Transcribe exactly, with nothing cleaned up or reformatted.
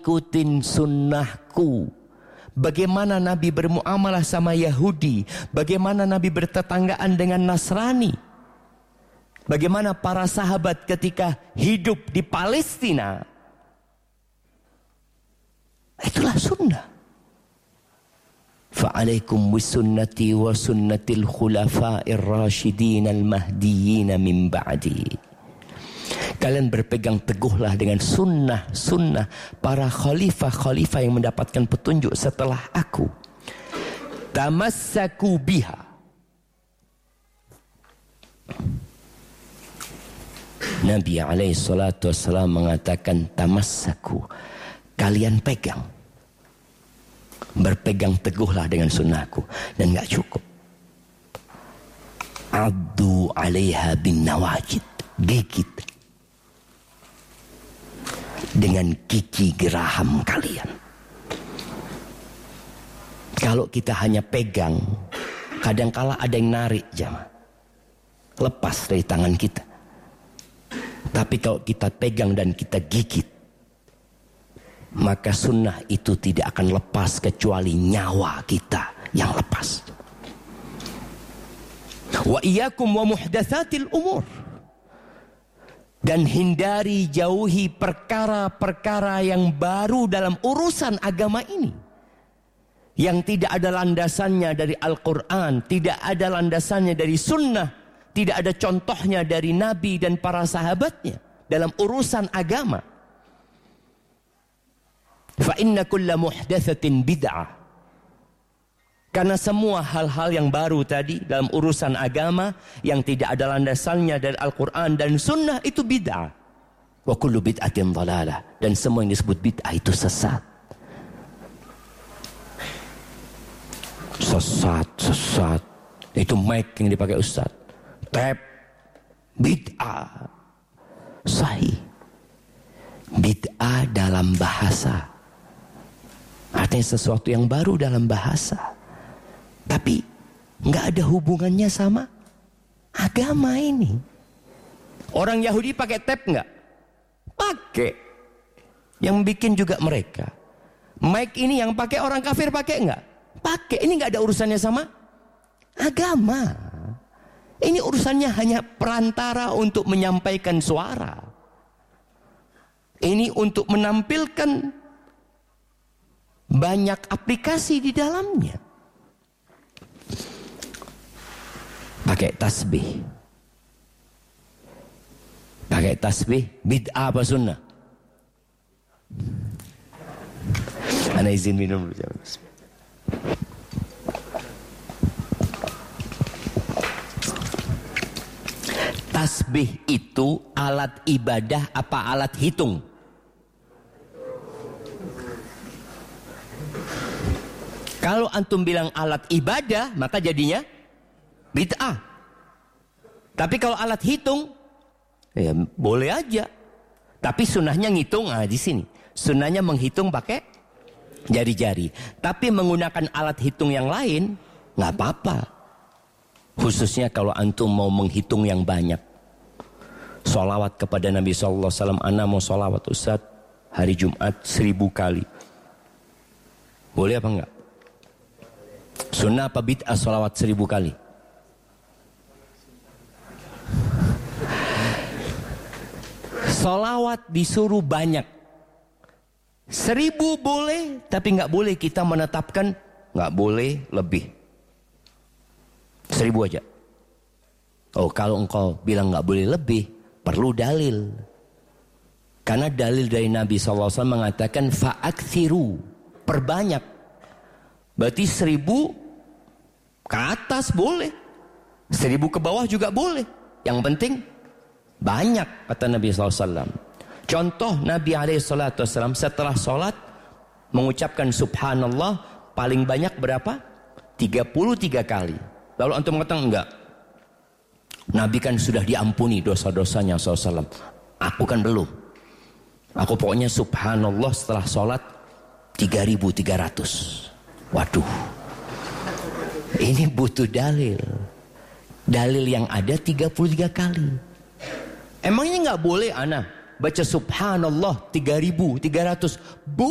ikutin sunnahku. Bagaimana Nabi bermuamalah sama Yahudi, bagaimana Nabi bertetanggaan dengan Nasrani, bagaimana para sahabat ketika hidup di Palestina. Itulah sunnah. Fa'alaikum bisunnati wa sunnatil khulafa'ir rasyidin al-mahdiyyin min ba'di. Kalian berpegang teguhlah dengan sunnah-sunnah para khalifah-khalifah yang mendapatkan petunjuk setelah aku. Tamassaku biha. Nabi alaihi salatu wassalam mengatakan tamassaku. Kalian pegang. Berpegang teguhlah dengan sunnahku. Dan gak cukup. Addu alaiha bin nawajid. Gigit. Dengan gigi geraham kalian. Kalau kita hanya pegang, kadangkala ada yang narik jamaah. Lepas dari tangan kita. Tapi kalau kita pegang dan kita gigit, maka sunnah itu tidak akan lepas kecuali nyawa kita yang lepas. Wa iyyakum wa muhdatsatil umur. Dan hindari, jauhi perkara-perkara yang baru dalam urusan agama ini. Yang tidak ada landasannya dari Al-Quran, tidak ada landasannya dari sunnah, tidak ada contohnya dari Nabi dan para sahabatnya dalam urusan agama. Fa inna kulla muhdatsatin bid'ah. Karena semua hal-hal yang baru tadi dalam urusan agama yang tidak ada landasannya dari Al-Quran dan sunnah itu bid'ah. Wa kullu bid'atin dhalalah. Dan semua yang disebut bid'ah itu sesat. Sesat, sesat. Itu mic yang dipakai ustaz. Tap. Bid'ah. Sahih. Bid'ah dalam bahasa. Artinya sesuatu yang baru dalam bahasa. Tapi nggak ada hubungannya sama agama ini. Orang Yahudi pakai tape nggak? Pakai. Yang bikin juga mereka. Mic ini yang pakai orang kafir pakai nggak? Pakai. Ini nggak ada urusannya sama agama. Ini urusannya hanya perantara untuk menyampaikan suara. Ini untuk menampilkan banyak aplikasi di dalamnya. Pakai tasbih. Pakai tasbih bid'ah apa sunnah? Ana izin minum dulu. Tasbih itu alat ibadah apa alat hitung? Kalau antum bilang alat ibadah, maka jadinya bid'ah. Tapi kalau alat hitung, ya boleh aja. Tapi sunnahnya ngitung, ah di sini. Sunnahnya menghitung pakai jari-jari. Tapi menggunakan alat hitung yang lain, nggak apa-apa. Khususnya kalau antum mau menghitung yang banyak. Sholawat kepada Nabi shallallahu alaihi wasallam. Ana mau sholawat Ustaz hari Jumat seribu kali. Boleh apa enggak? Sunnah apa bid'ah sholawat seribu kali? Sholawat disuruh banyak. Seribu boleh, tapi nggak boleh kita menetapkan nggak boleh lebih. Seribu aja. Oh, kalau engkau bilang nggak boleh lebih, perlu dalil. Karena dalil dari Nabi shallallahu alaihi wasallam mengatakan fa'akthiru, perbanyak. Berarti seribu ke atas boleh, seribu ke bawah juga boleh. Yang penting banyak, kata Nabi shallallahu alaihi wasallam. Contoh Nabi alaihi salatu wasallam setelah sholat mengucapkan subhanallah paling banyak berapa? tiga puluh tiga kali. Lalu antum mengatakan enggak, Nabi kan sudah diampuni dosa-dosanya shallallahu alaihi wasallam. Aku kan belum. Aku pokoknya subhanallah setelah sholat tiga ribu tiga ratus. Waduh, ini butuh dalil. Dalil yang ada tiga puluh tiga kali. Emangnya nggak boleh ana baca subhanallah tiga ribu tiga ratus?